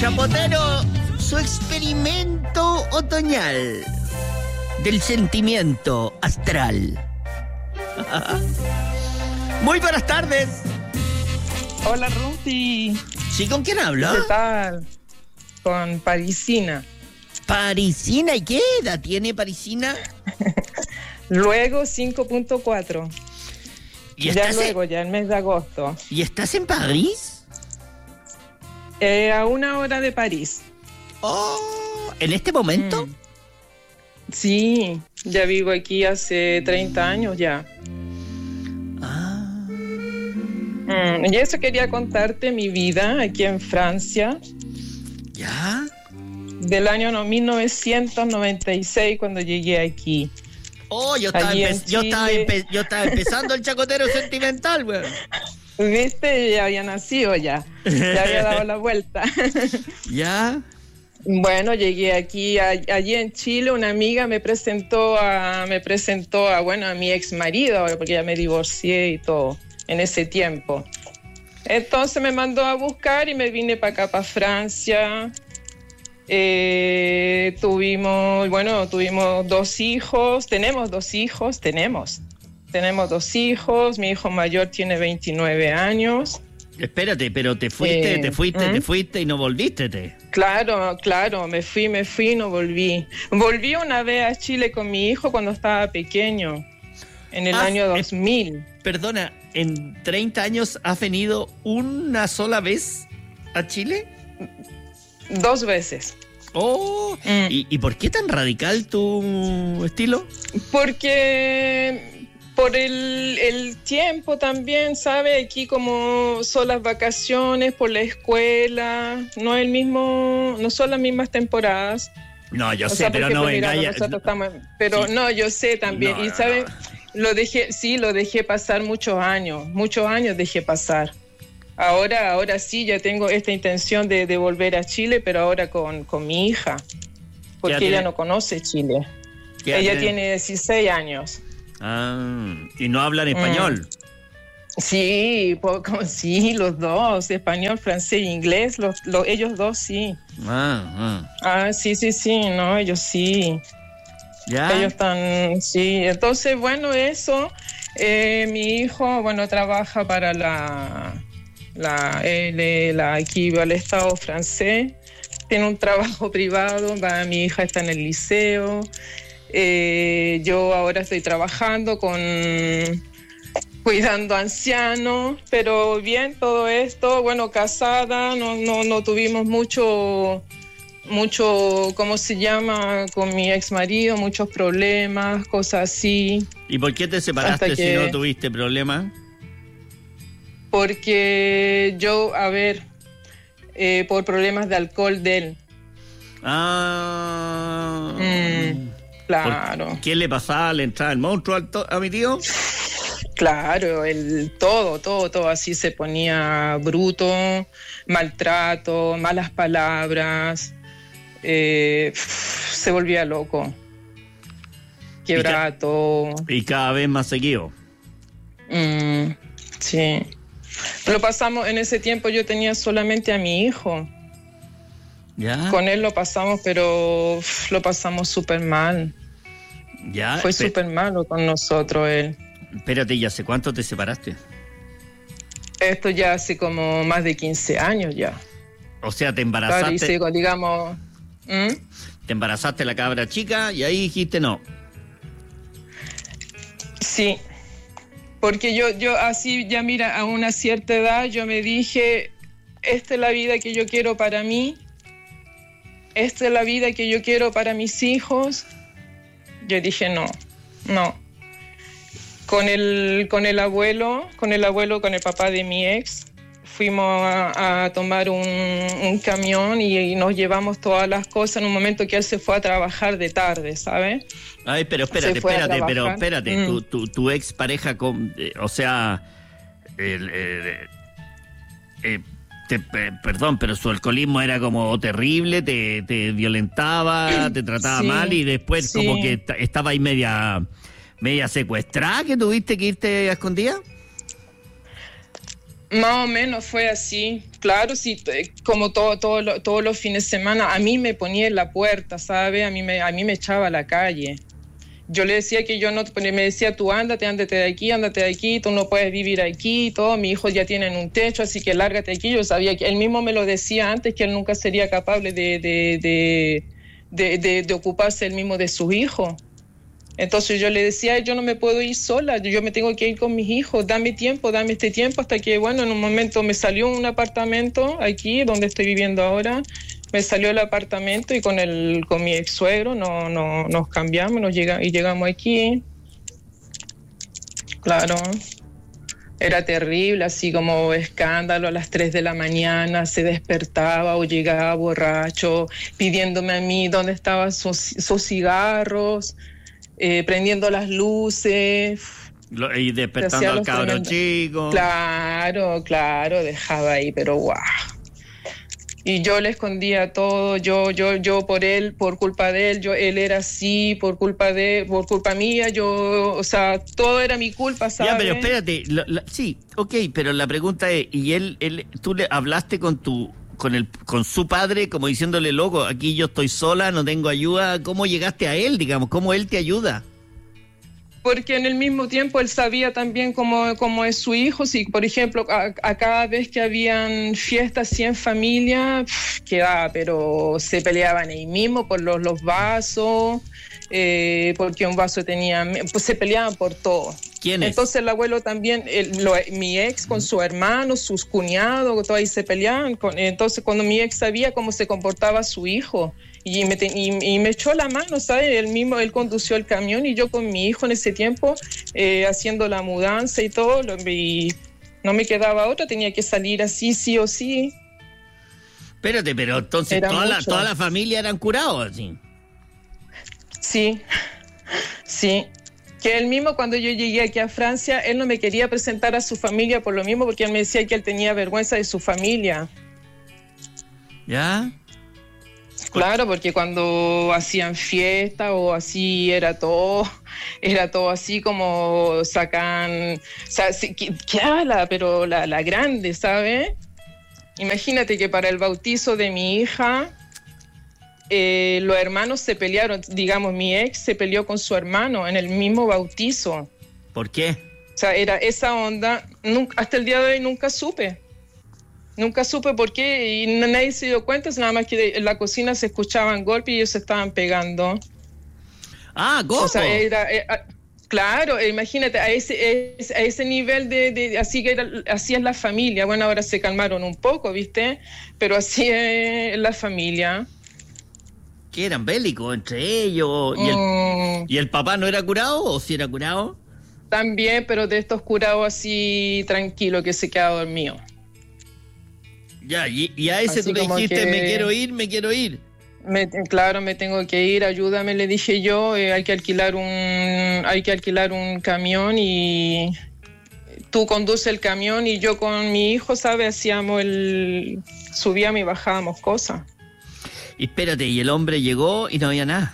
Chapotero, su experimento otoñal del sentimiento astral. Muy buenas tardes. Hola, Ruti. ¿Sí, con quién habla? ¿Qué tal? Con Parisina. Parisina, ¿y qué edad tiene Parisina? Luego 5.4. Ya luego, ya el mes de agosto. ¿Y estás en París? A 1 hora de París. Oh, ¿en este momento? Sí, ya vivo aquí hace 30 años ya. Y eso quería contarte mi vida aquí en Francia. ¿Ya? Del año 1996 cuando llegué aquí. Oh, yo estaba empezando el chacotero sentimental, güey. ¿Viste? Ya había nacido ya. Ya había dado la vuelta. ¿Ya? Bueno, llegué aquí, allí en Chile, una amiga me presentó a mi ex marido, porque ya me divorcié y todo en ese tiempo. Entonces me mandó a buscar y me vine para acá, para Francia. Tuvimos 2 hijos, tenemos 2 hijos. Mi hijo mayor tiene 29 años. Espérate, pero te fuiste y no volviste. Claro, me fui y no volví. Volví una vez a Chile con mi hijo cuando estaba pequeño, en el año 2000. Perdona, ¿en 30 años has venido una sola vez a Chile? 2 veces. Oh, ¿y por qué tan radical tu estilo? Porque por el tiempo también, ¿sabes? Aquí como son las vacaciones por la escuela, no son las mismas temporadas. No, yo sé, pero no venga. No, yo sé también. Y ¿sabes? Lo dejé pasar muchos años dejé pasar. Ahora sí, ya tengo esta intención de volver a Chile, pero ahora con mi hija, porque ella no conoce Chile. Ella tiene 16 años. ¿Y no hablan español? Sí, sí, los dos, español, francés e inglés, ellos dos sí. Sí, no, ellos sí. ¿Ya? Ellos están, sí. Entonces, bueno, eso, mi hijo, trabaja para aquí va al Estado francés, tiene un trabajo privado, mi hija está en el liceo. Yo ahora estoy trabajando cuidando ancianos, pero bien todo esto, casada, no tuvimos mucho, ¿cómo se llama? Con mi ex marido, muchos problemas, cosas así. ¿Y por qué te separaste si no tuviste problemas? Porque yo, por problemas de alcohol de él. Claro. ¿Qué le pasaba? ¿Le entraba el monstruo a mi tío? Claro, todo así se ponía bruto, maltrato, malas palabras, se volvía loco, quebraba todo. Y cada vez más seguido. Sí. Lo pasamos, en ese tiempo yo tenía solamente a mi hijo. ¿Ya? Con él lo pasamos, pero lo pasamos súper mal. ¿Ya? Fue súper malo con nosotros él. Espérate, ¿y hace cuánto te separaste? Esto ya hace como más de 15 años ya. O sea, te embarazaste. Claro, digamos. Te embarazaste la cabra chica y ahí dijiste no. Sí. Porque yo así, ya mira, a una cierta edad yo me dije, esta es la vida que yo quiero para mí, esta es la vida que yo quiero para mis hijos. Yo dije no. Con el abuelo, con el papá de mi ex, fuimos a tomar un camión y nos llevamos todas las cosas en un momento que él se fue a trabajar de tarde, ¿sabes? Ay, pero espérate. Tu ex pareja, perdón, pero su alcoholismo era como terrible, te violentaba, te trataba mal y después como que estaba ahí media secuestrada, que tuviste que irte a escondida. Más o menos fue así, claro, sí, como todos los fines de semana, a mí me ponía en la puerta, ¿sabe? A mí me echaba a la calle. Yo le decía que yo no, me decía, tú ándate de aquí, tú no puedes vivir aquí, todo, mis hijos ya tienen un techo, así que lárgate de aquí. Yo sabía que él mismo me lo decía antes, que él nunca sería capaz de ocuparse él mismo de sus hijos. Entonces yo le decía, yo no me puedo ir sola, yo me tengo que ir con mis hijos, dame este tiempo, hasta que, bueno, en un momento me salió un apartamento aquí, donde estoy viviendo ahora, me salió el apartamento y con mi ex suegro nos cambiamos, y llegamos aquí. Claro, era terrible, así como escándalo, a las 3 de la mañana se despertaba o llegaba borracho, pidiéndome a mí dónde estaban sus cigarros, prendiendo las luces. Y despertando al cabro chico. Claro, dejaba ahí, pero guau. Y yo le escondía todo, yo por él, por culpa de él, él era así, por culpa mía, o sea, todo era mi culpa, ¿sabes? Ya, pero espérate, sí, ok, pero la pregunta es, ¿y tú le hablaste con su padre como diciéndole, loco, aquí yo estoy sola, no tengo ayuda? ¿Cómo llegaste a él, digamos? ¿Cómo él te ayuda? Porque en el mismo tiempo él sabía también cómo es su hijo. Si, por ejemplo, a cada vez que habían fiestas así en familia, quedaba, pero se peleaban ahí mismo por los vasos, porque un vaso tenía... Pues se peleaban por todo. ¿Quién es? Entonces el abuelo también, mi ex con su hermano, sus cuñados, todos ahí se peleaban. Entonces cuando mi ex sabía cómo se comportaba su hijo, y me echó la mano, ¿sabes? Él condució el camión y yo con mi hijo en ese tiempo haciendo la mudanza y todo, y no me quedaba otra, tenía que salir así, sí o sí. Espérate, pero entonces toda la familia eran curados, ¿sí? Sí. Que él mismo, cuando yo llegué aquí a Francia, él no me quería presentar a su familia por lo mismo, porque él me decía que él tenía vergüenza de su familia. ¿Ya? Claro, porque cuando hacían fiesta o así era todo así como sacan, o sea, ¿qué habla? Pero la grande, ¿sabes? Imagínate que para el bautizo de mi hija, los hermanos se pelearon, digamos, mi ex se peleó con su hermano en el mismo bautizo. ¿Por qué? O sea, era esa onda, hasta el día de hoy nunca supe por qué y nadie se dio cuenta, nada más que en la cocina se escuchaban golpes y ellos se estaban pegando. Ah, ¿cómo? O sea, claro, imagínate, a ese nivel de así es la familia. Bueno, ahora se calmaron un poco, ¿viste? Pero así es la familia. ¿Qué eran bélicos entre ellos? ¿Y el papá no era curado o sí era curado? También, pero de estos curados así tranquilo que se queda dormido. Ya, y a ese así tú le dijiste, que... me quiero ir. Claro, me tengo que ir, ayúdame, le dije yo, hay que alquilar un camión y tú conduces el camión y yo con mi hijo, ¿sabes? Subíamos y bajábamos cosas. Y espérate, y el hombre llegó y no había nada.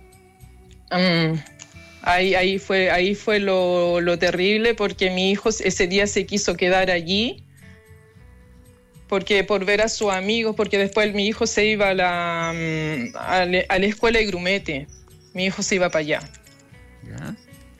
Ahí fue lo terrible, porque mi hijo ese día se quiso quedar allí porque por ver a sus amigos, porque después mi hijo se iba a la escuela de Grumete. Mi hijo se iba para allá. ¿Ya?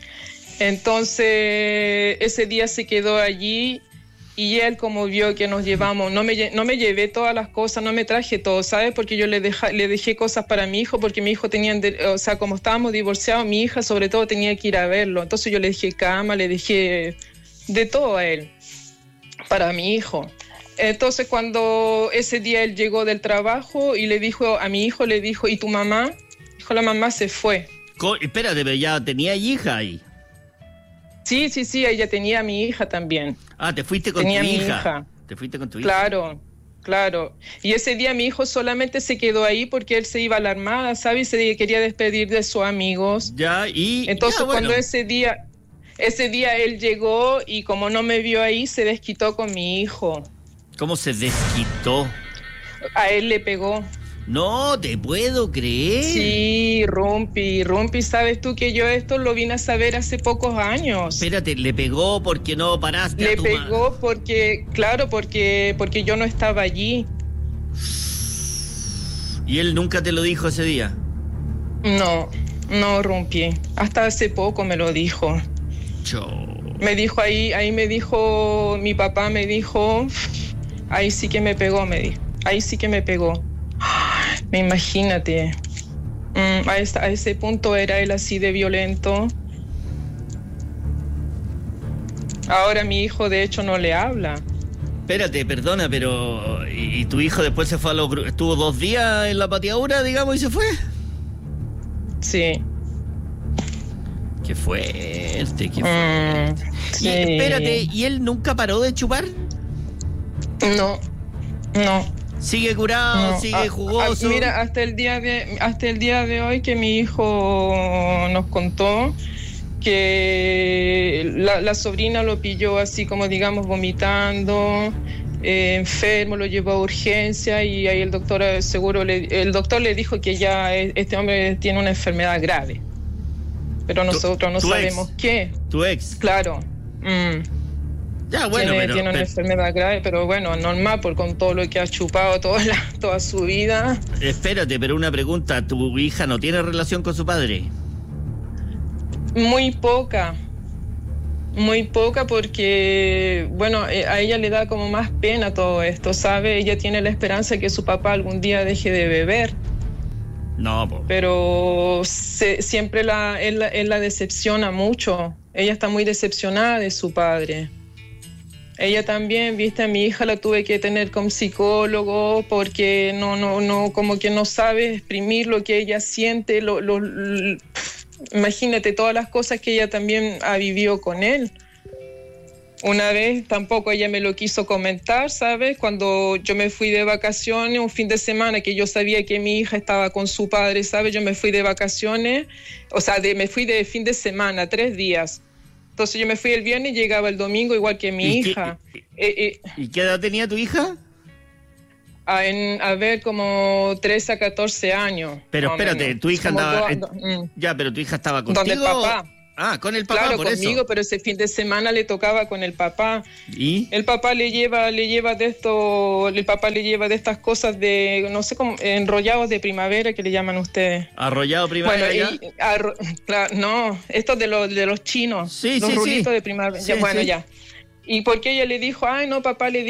Entonces ese día se quedó allí y él, como vio que nos llevamos, no me llevé todas las cosas, no me traje todo, ¿sabes? Porque yo le dejé cosas para mi hijo, porque mi hijo o sea, como estábamos divorciados, mi hija sobre todo tenía que ir a verlo. Entonces yo le dejé cama, le dejé de todo a él, para mi hijo. Entonces cuando ese día él llegó del trabajo y a mi hijo, ¿y tu mamá? Dijo, la mamá se fue. Espérate, pero ya tenía hija ahí. Sí, ella tenía a mi hija también. Ah, te fuiste con tu hija. Te fuiste con tu hija. Claro. Y ese día mi hijo solamente se quedó ahí porque él se iba a la armada, ¿sabes? Se quería despedir de sus amigos. Ya, entonces cuando ese día él llegó y como no me vio ahí, se desquitó con mi hijo. ¿Cómo se desquitó? A él le pegó. No te puedo creer. Sí, Rumpi, sabes tú que yo esto lo vine a saber hace pocos años. Espérate, ¿le pegó porque no paraste Le a tu pegó porque yo no estaba allí. ¿Y él nunca te lo dijo ese día? No, Rumpi. Hasta hace poco me lo dijo. Me dijo ahí me dijo, mi papá me dijo, ahí sí que me pegó, me dijo. Ahí sí que me pegó. Imagínate. A ese punto era él así de violento. Ahora mi hijo de hecho no le habla. Espérate, perdona, pero ¿y tu hijo después se fue estuvo 2 días en la pateadura, digamos, y se fue? Sí. Qué fuerte, qué fuerte. Sí. Y espérate, ¿y él nunca paró de chupar? No. Sigue curado, sigue jugoso. Mira, hasta el día de hoy que mi hijo nos contó que la sobrina lo pilló así como digamos vomitando, enfermo, lo llevó a urgencia y ahí el doctor le dijo que ya este hombre tiene una enfermedad grave, pero nosotros no sabemos qué. ¿Tu ex? Claro. Ya, bueno, tiene una enfermedad grave, pero bueno, normal, con todo lo que ha chupado toda su vida. Espérate, pero una pregunta, ¿tu hija no tiene relación con su padre? Muy poca porque, bueno, a ella le da como más pena todo esto, ¿sabe? Ella tiene la esperanza de que su papá algún día deje de beber. No, po. Pero siempre él la decepciona mucho. Ella está muy decepcionada de su padre. Ella también, viste, a mi hija la tuve que tener como psicólogo porque no, como que no sabe exprimir lo que ella siente, imagínate todas las cosas que ella también ha vivido con él. Una vez tampoco ella me lo quiso comentar, ¿sabes? Cuando yo me fui de vacaciones, un fin de semana que yo sabía que mi hija estaba con su padre, ¿sabes? Yo me fui de vacaciones, me fui de fin de semana, 3 días. Entonces yo me fui el viernes y llegaba el domingo igual que mi hija. ¿Y qué edad tenía tu hija? A ver, como 13 a 14 años. Pero espérate, tu hija andaba... Ya, pero tu hija estaba contigo. ¿Dónde el papá? Ah, con el papá, claro, por conmigo, eso. Pero ese fin de semana le tocaba con el papá. ¿Y? El papá le lleva de esto, el papá le lleva de estas cosas de, no sé cómo, enrollados de primavera que le llaman ustedes. ¿Arrollado primavera? Bueno, no, estos de los chinos. Sí, los rulitos de primavera. Sí, ya, bueno, sí. ya. Y porque ella le dijo, ay, no, papá, le